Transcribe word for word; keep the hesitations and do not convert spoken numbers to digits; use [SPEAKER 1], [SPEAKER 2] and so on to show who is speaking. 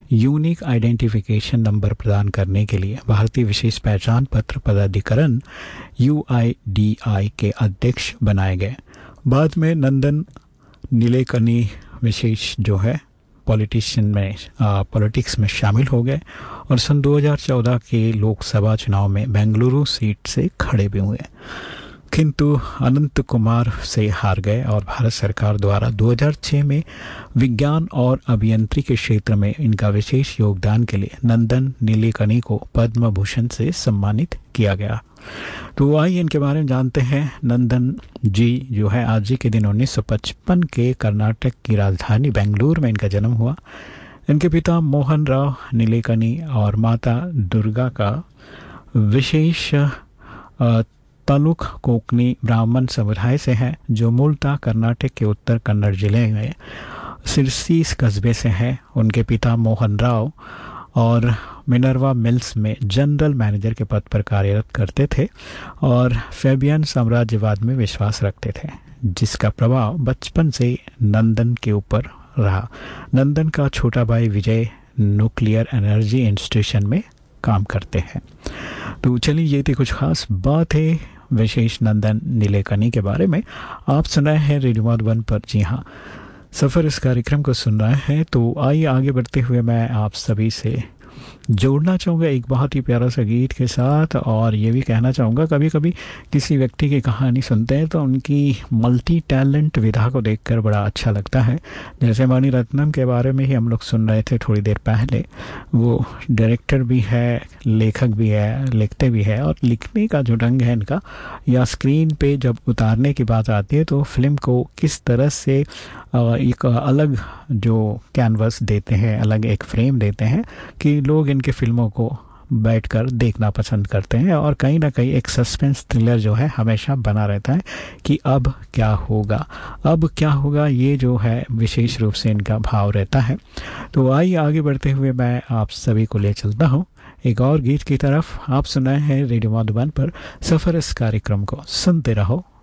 [SPEAKER 1] Unique identification number प्रदान करने के लिए भारतीय विशेष पहचान पत्र प्राधिकरण यू आई डी आई के अध्यक्ष बनाए गए। बाद में नंदन नीलेकनी विशेष जो है पॉलिटिशियन में पॉलिटिक्स में शामिल हो गए और सन दो हज़ार चौदह के लोकसभा चुनाव में बेंगलुरु सीट से खड़े भी हुए, किंतु अनंत कुमार से हार गए और भारत सरकार द्वारा दो हज़ार छह में विज्ञान और अभियांत्रिकी के क्षेत्र में इनका विशेष योगदान के लिए नंदन नीलेकनी को पद्म भूषण से सम्मानित किया गया। तो आइए इनके बारे में जानते हैं। नंदन जी जो है आज ही के दिन उन्नीस सौ पचपन के कर्नाटक की राजधानी बेंगलुरु में इनका जन्म हुआ। इनके पिता मोहन राव नीलेकनी और माता दुर्गा का विशेष तालुक कोंकणी ब्राह्मण समुदाय से है, जो मूलतः कर्नाटक के उत्तर कन्नड़ जिले में सिरसी कस्बे से है। उनके पिता मोहन राव और मिनर्वा मिल्स में जनरल मैनेजर के पद पर कार्यरत करते थे और फैबियन साम्राज्यवाद में विश्वास रखते थे, जिसका प्रभाव बचपन से नंदन के ऊपर रहा। नंदन का छोटा भाई विजय न्यूक्लियर एनर्जी इंस्टीट्यूशन में काम करते हैं। तो चलिए ये थी कुछ खास बात है विशेष नंदन नीलेकनी के बारे में। आप सुन रहे हैं रेडियो मधुबन पर, जी हाँ, सफ़र इस कार्यक्रम को सुन रहे हैं। तो आइए आगे बढ़ते हुए मैं आप सभी से जोड़ना चाहूँगा एक बहुत ही प्यारा सा गीत के साथ, और ये भी कहना चाहूँगा कभी कभी किसी व्यक्ति की कहानी सुनते हैं तो उनकी मल्टी टैलेंट विधा को देखकर बड़ा अच्छा लगता है। जैसे मणि रत्नम के बारे में ही हम लोग सुन रहे थे थोड़ी देर पहले। वो डायरेक्टर भी है, लेखक भी है, लिखते भी है, और लिखने का जो ढंग है इनका, या स्क्रीन पे जब उतारने की बात आती है तो फिल्म को किस तरह से एक अलग जो कैनवस देते हैं, अलग एक फ्रेम देते हैं कि लोग इनके फिल्मों को बैठकर देखना पसंद करते हैं। और कहीं ना कहीं एक सस्पेंस थ्रिलर जो है हमेशा बना रहता है कि अब क्या होगा, अब क्या होगा, ये जो है विशेष रूप से इनका भाव रहता है। तो आइए आगे बढ़ते हुए मैं आप सभी को ले चलता हूँ एक और गीत की तरफ। आप सुनाए हैं रेडियो मधुबन पर, सफ़र इस कार्यक्रम को सुनते रहो,